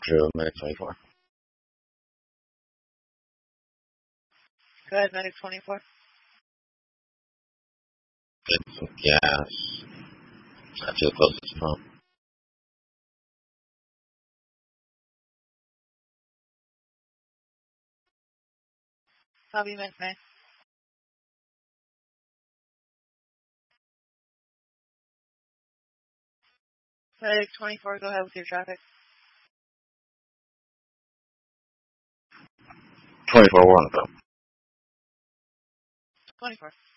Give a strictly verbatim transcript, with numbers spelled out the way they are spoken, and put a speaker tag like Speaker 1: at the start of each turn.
Speaker 1: True, Medic twenty-four.
Speaker 2: Go ahead, Medic twenty-four.
Speaker 1: Get some gas. Not too close to the pump.
Speaker 2: Copy, Medic nine. Medic twenty-four, go ahead with your traffic.
Speaker 1: twenty-four, one of them.
Speaker 2: twenty-four.